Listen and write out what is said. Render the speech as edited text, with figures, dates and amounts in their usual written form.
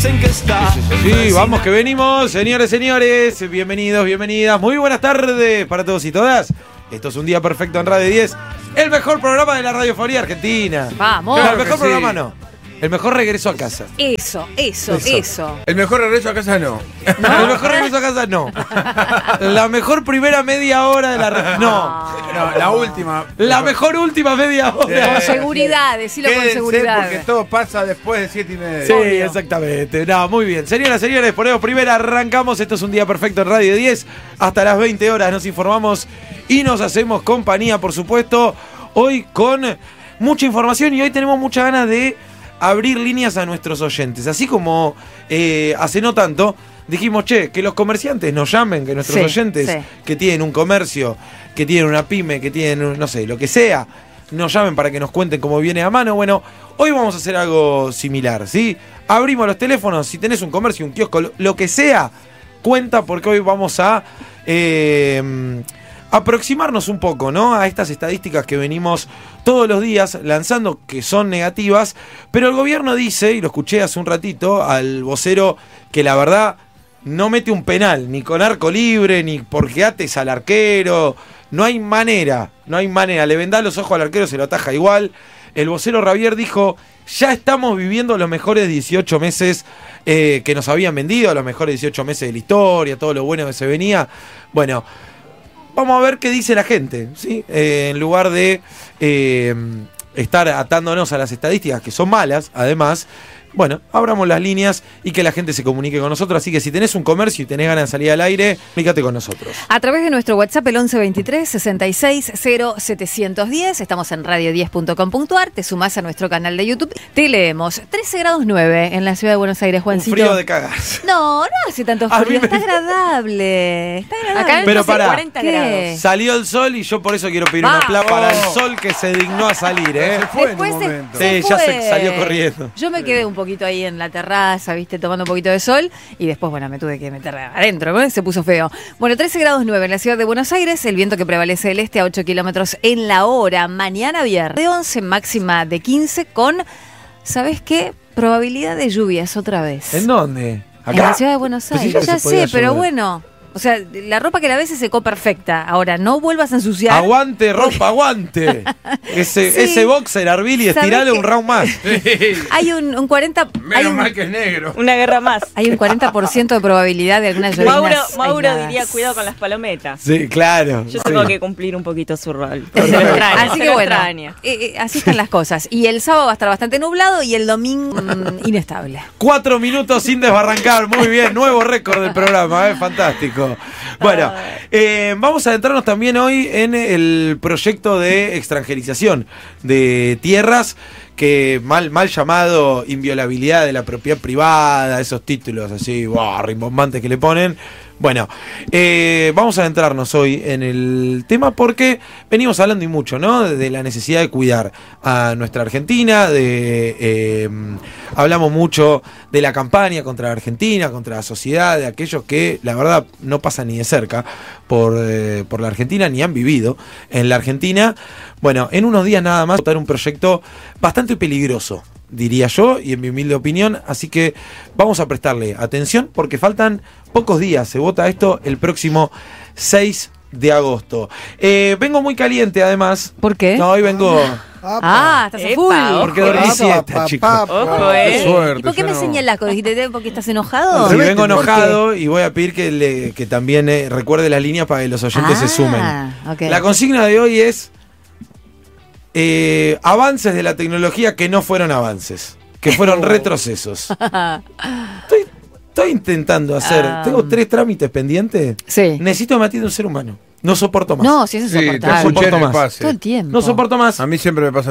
dicen que está. Sí, vamos que venimos, señores, bienvenidos, bienvenidas, muy buenas tardes para todos y todas. Esto es Un Día Perfecto en Radio 10, el mejor programa de la radiofonía argentina. Vamos. Claro, el mejor programa no, el mejor regreso a casa. Eso. El mejor regreso a casa no. El mejor regreso a casa no. La mejor primera media hora de la no, la última. la mejor última media hora. Con seguridad, decilo con Quédense, seguridad. porque todo pasa después de 7:30. Sí, exactamente. No, muy bien. Señoras, señores, ponemos primera, arrancamos. Esto es Un Día Perfecto en Radio 10. Hasta las 20 horas nos informamos y nos hacemos compañía, por supuesto. Hoy con mucha información y hoy tenemos muchas ganas de abrir líneas a nuestros oyentes. Así como hace no tanto dijimos, que los comerciantes nos llamen, que nuestros oyentes que tienen un comercio, que tienen una pyme, que tienen, no sé, lo que sea, nos llamen para que nos cuenten cómo viene a mano. Bueno, hoy vamos a hacer algo similar, ¿sí? Abrimos los teléfonos, si tenés un comercio, un kiosco, lo que sea, cuenta, porque hoy vamos a aproximarnos un poco, ¿no?, a estas estadísticas que venimos todos los días lanzando, que son negativas, pero el gobierno dice, y lo escuché hace un ratito, al vocero, que la verdad no mete un penal, ni con arco libre, ni porque ates al arquero, no hay manera, le vendá los ojos al arquero, se lo ataja igual. El vocero Ravier dijo, ya estamos viviendo los mejores 18 meses que nos habían vendido, los mejores 18 meses de la historia, todo lo bueno que se venía. Bueno, vamos a ver qué dice la gente, ¿sí? En lugar de estar atándonos a las estadísticas, que son malas, además. Bueno, abramos las líneas y que la gente se comunique con nosotros. Así que si tenés un comercio y tenés ganas de salir al aire, comunícate con nosotros. A través de nuestro WhatsApp, el 1123-660710. Estamos en radio10.com.ar. Te sumás a nuestro canal de YouTube. Te leemos. 13 grados 9 en la ciudad de Buenos Aires, Juancito. Un frío de cagas. No hace tanto frío. Está agradable. Acá pero pará, 40 grados. Salió el sol y yo por eso quiero pedir un aplauso para el sol que se dignó a salir, ¿eh? Se fue Después en un momento. se Sí, ya fue. se salió corriendo. Yo me quedé un poquito ahí en la terraza, viste, tomando un poquito de sol, y después, bueno, me tuve que meter adentro, ¿no? Se puso feo. Bueno, 13 grados 9 en la ciudad de Buenos Aires, el viento que prevalece del este a 8 kilómetros en la hora. Mañana viernes de 11, máxima de 15, con, ¿sabes qué? Probabilidad de lluvias otra vez. ¿En dónde? En la ciudad de Buenos Pues sí, Aires. ya Ya se podía sé, pero llover. bueno. O sea, la ropa que lavé se secó perfecta. Ahora, no vuelvas a ensuciar. Aguante, ropa, aguante. Ese boxer, Arbili, estirale un round más. Hay un 40... Menos mal que es negro. Una guerra más. Hay un 40% de probabilidad de algunas lluvias. Mauro aisladas. diría cuidado con las palometas. Sí, claro. Yo sí. tengo que cumplir un poquito su rol. Se lo extraña, Así se que lo bueno, extraña. así están las cosas. Y el sábado va a estar bastante nublado y el domingo inestable. 4 minutos sin desbarrancar. Muy bien, nuevo récord del programa, fantástico. Bueno, vamos a adentrarnos también hoy en el proyecto de extranjerización de tierras, que mal llamado inviolabilidad de la propiedad privada, esos títulos así, rimbombantes que le ponen. Bueno, vamos a adentrarnos hoy en el tema porque venimos hablando y mucho, ¿no?, de la necesidad de cuidar a nuestra Argentina, hablamos mucho de la campaña contra la Argentina, contra la sociedad, de aquellos que la verdad no pasan ni de cerca por la Argentina, ni han vivido en la Argentina. Bueno, en unos días nada más votar un proyecto bastante peligroso, diría yo, y en mi humilde opinión, así que vamos a prestarle atención porque faltan pocos días, se vota esto el próximo 6 de agosto. Vengo muy caliente además. ¿Por qué? No, hoy vengo Estás a full. Epa, porque dormí siesta, chicos. Ojo, Qué suerte. ¿Y por qué yo me no. señalás? ¿Porque estás enojado? Si vengo ¿Por qué? enojado y voy a pedir que también recuerde las líneas para que los oyentes se sumen. Ok. La consigna de hoy es avances de la tecnología que no fueron avances, que fueron retrocesos. Estoy intentando hacer, tengo 3 trámites pendientes. Sí. Necesito que me atienda un ser humano. No soporto más. No, si eso es Sí, te insoportable. escuché en el más. pase. Todo el tiempo. No soporto más. A mí siempre me pasa